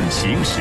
行时。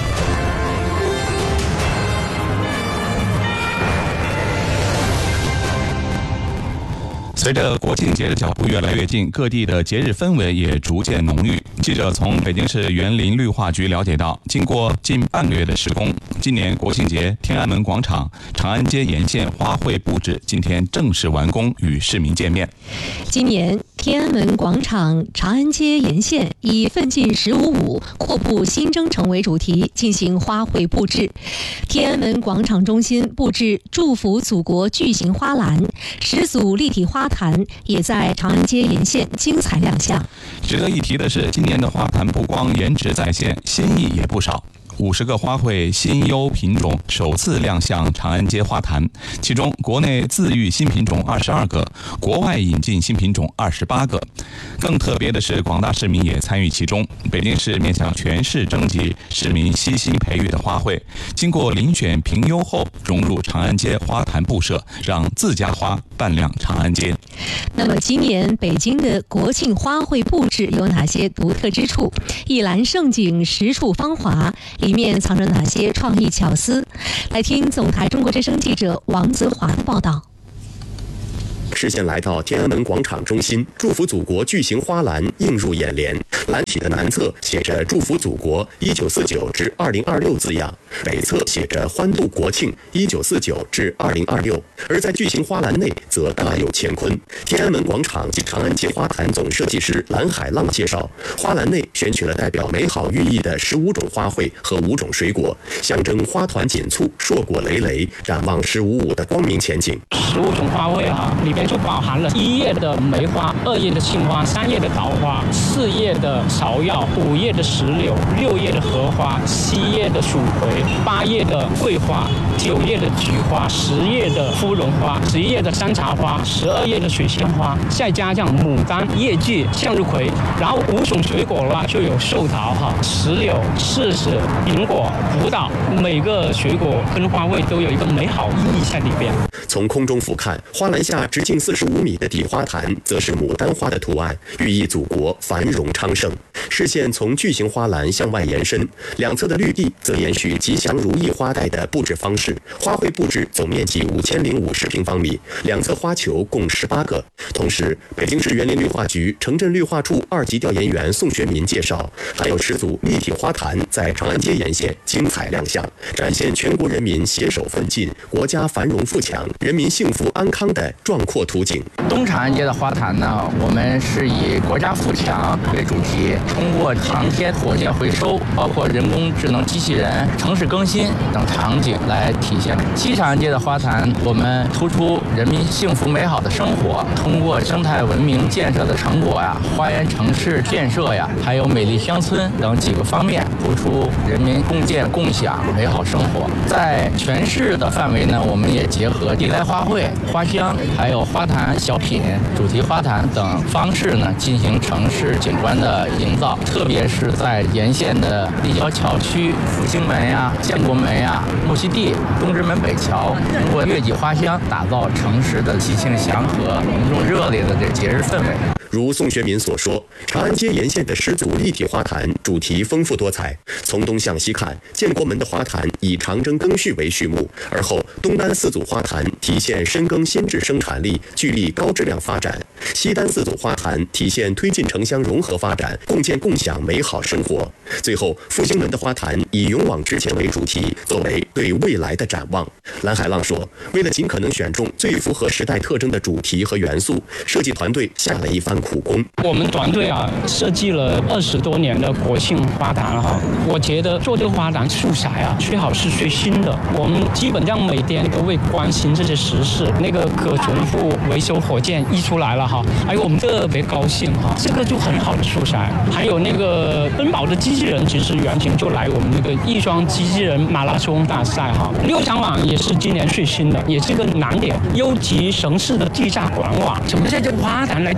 随着国庆节的脚步越来越近，各地的节日氛围也逐渐浓郁。记者从北京市园林绿化局了解到，经过近半个月的施工，今年国庆节天安门广场、长安街沿线花卉布置今天正式完工，与市民见面。 今年天安门广场、长安街沿线以奋进15.5阔步新征程为主题进行花卉布置。天安门广场中心布置祝福祖国巨型花篮，10组立体花坛也在长安街沿线精彩亮相。 值得一提的是，今年的花坛不光颜值在线，新意也不少。50个花卉新优品种首次亮相长安街花坛，其中国内自育新品种22个，国外引进新品种28个。更特别的是，广大市民也参与其中。北京市面向全市征集市民悉心培育的花卉，经过遴选评优后，融入长安街花坛布设，让自家花扮亮长安街。 那么今年北京的国庆花卉布置有哪些独特之处？一篮盛景，十处芳华，里面藏着哪些创意巧思？来听总台中国之声记者王泽华的报道。 视线来到天安门广场中心，祝福祖国巨型花篮映入眼帘。篮体的南侧写着祝福祖国1949至2026字样，北侧写着欢度国庆1949至2026。而在巨型花篮内则大有乾坤。天安门广场及长安街花坛总设计师蓝海浪介绍，花篮内选取了代表美好寓意的15种花卉和5种水果，象征花团锦簇、硕果累累，展望15.5的光明前景。 15种花卉里边就包含了1叶的梅花、2叶的杏花、3叶的桃花、4叶的芍药、5叶的石榴、6叶的荷花、7叶的蜀葵、8叶的桂花、9叶的菊花、10叶的芙蓉花、11叶的山茶花、12叶的水仙花，再加上牡丹、叶季、向日葵，然后5种水果的话就有寿桃、石榴、柿子、苹果、葡萄，每个水果跟花卉都有一个美好意义在里边。 从空中俯瞰，花篮下直径45米的底花坛，则是牡丹花的图案，寓意祖国繁荣昌盛。视线从巨型花篮向外延伸，两侧的绿地则延续吉祥如意花带的布置方式。花卉布置总面积5050平方米，两侧花球共18个。同时，北京市园林绿化局城镇绿化处2级调研员宋学民介绍，还有10组立体花坛在长安街沿线精彩亮相，展现全国人民携手奋进、国家繁荣富强、人民幸福安康的壮阔图景。 东长安街的花坛呢，我们是以国家富强为主题，通过航天、火箭回收，包括人工智能机器人、城市更新等场景来体现。西长安街的花坛，我们突出人民幸福美好的生活，通过生态文明建设的成果呀、花园城市建设呀，还有美丽乡村等几个方面，突出人民共建共享美好生活。在全市的范围呢，我们也结合地来花卉、花香，还有花坛小品、主题花坛等方式呢，进行城市景观的营造。特别是在沿线的立交桥区、复兴门呀、建国门呀、木樨地、东直门北桥，通过月季花香，打造城市的喜庆祥和、浓重热烈的节日氛围。 如宋学民所说，长安街沿线的10组立体花坛主题丰富多彩。从东向西看，建国门的花坛以长征更序为序幕，而后东单4组花坛体现深耕先制生产力，聚力高质量发展；西单4组花坛体现推进城乡融合发展，共建共享美好生活。最后，复兴门的花坛以勇往直前为主题，作为对未来的展望。蓝海浪说，为了尽可能选中最符合时代特征的主题和元素，设计团队下了一番苦功。 我们团队设计了20多年的国庆花坛我觉得做这个花坛素材最好是最新的。我们基本上每天都会关心这些时事，那个可重复维修火箭一出来了还有我们特别高兴这个就很好的素材。还有那个奔跑的机器人，其实原型就来我们那个翼双机器人马拉松大赛6场网也是今年最新的，也是个难点。优级城市的地下管网怎么在这个花坛来体现？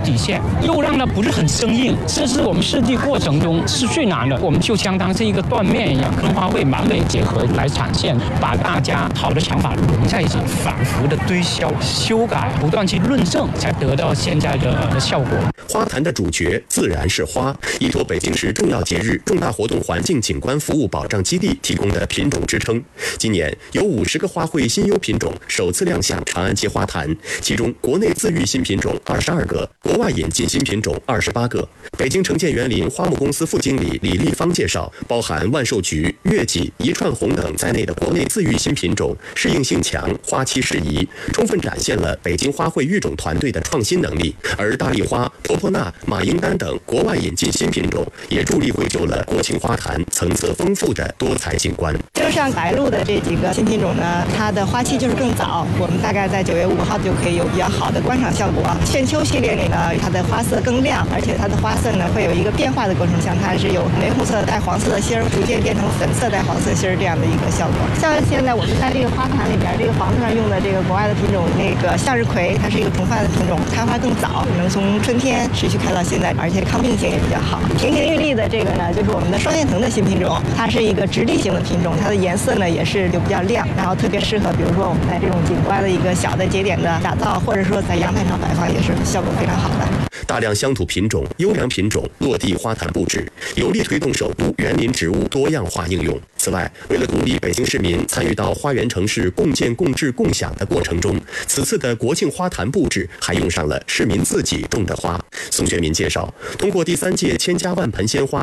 又让它不是很生硬。这是我们设计过程中是最难的，我们就相当是一个断面一样，跟花卉完美结合来展现，把大家好的想法融在一起，反复的推销、修改，不断去论证，才得到现在的效果。 花坛的主角自然是花，依托北京市重要节日、重大活动环境景观服务保障基地提供的品种支撑。今年有50个花卉新优品种首次亮相长安街花坛，其中国内自育新品种22个，国外引进新品种28个。北京城建园林花木公司副经理李立芳介绍，包含万寿菊、月季、一串红等在内的国内自育新品种适应性强，花期适宜，充分展现了北京花卉育种团队的创新能力。而大丽花、婆婆纳、马英丹等国外引进新品种也助力绘就了国庆花坛层次丰富的多彩景观。 就像白鹭的这几个新品种呢，它的花期就是更早，我们大概在9月5号就可以有比较好的观赏效果。炫秋系列里呢，它的花色更亮，而且它的花色呢会有一个变化的过程，像它是有玫红色带黄色的芯儿，逐渐变成粉色带黄色芯儿这样的一个效果。像现在我们在这个花坛里边，这个黄色上用的这个国外的品种，那个向日葵，它是一个重瓣的品种，开花更早，能从春天持续开到现在，而且抗病性也比较好。亭亭玉立的这个呢，就是我们的双叶藤的新品种，它是一个直立型的品种，它的颜色呢也是就比较亮，然后特别适合，比如说我们在这种景观的一个小的节点的打造，或者说在阳台上摆放，也是效果非常好的。 大量乡土品种、优良品种落地花坛布置，有力推动首都园林植物多样化应用。此外，为了鼓励北京市民参与到花园城市共建、共治、共享的过程中，此次的国庆花坛布置还用上了市民自己种的花。宋学民介绍，通过第3届千家万盆鲜花